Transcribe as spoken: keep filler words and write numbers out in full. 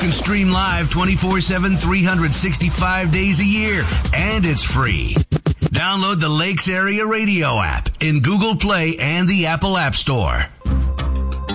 can stream live twenty-four seven, three hundred sixty-five days a year, and it's free. Download the Lakes Area Radio app in Google Play and the Apple App Store.